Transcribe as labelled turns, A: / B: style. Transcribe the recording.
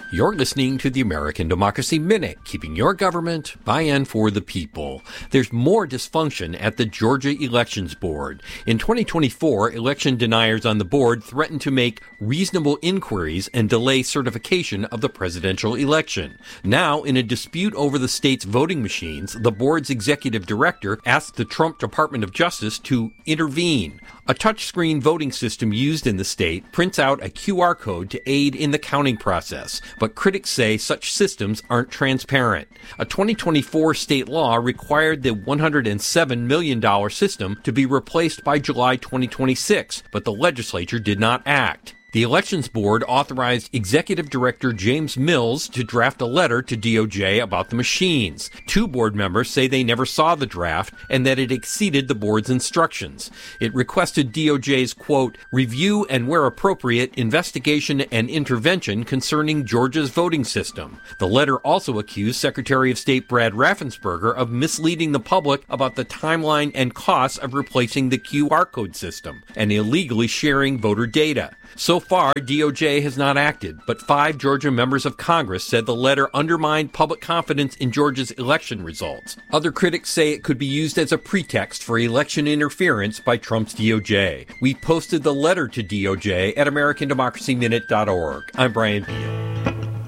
A: You're listening to the American Democracy Minute, keeping your government by and for the people. There's more dysfunction at the Georgia Elections Board. In 2024, election deniers on the board threatened to make reasonable inquiries and delay certification of the presidential election. Now, in a dispute over the state's voting machines, the board's executive director asked the Trump Department of Justice to intervene. A touchscreen voting system used in the state prints out a QR code to aid in the counting process, but critics say such systems aren't transparent. A 2024 state law required the $107 million system to be replaced by July 2026, but the legislature did not act. The Elections Board authorized Executive Director James Mills to draft a letter to DOJ about the machines. Two board members say they never saw the draft and that it exceeded the board's instructions. It requested DOJ's, quote, review and, where appropriate, investigation and intervention concerning Georgia's voting system. The letter also accused Secretary of State Brad Raffensperger of misleading the public about the timeline and costs of replacing the QR code system and illegally sharing voter data. So far, DOJ has not acted, but 5 Georgia members of Congress said the letter undermined public confidence in Georgia's election results. Other critics say it could be used as a pretext for election interference by Trump's DOJ. We posted the letter to DOJ at AmericanDemocracyMinute.org. I'm Brian Beal.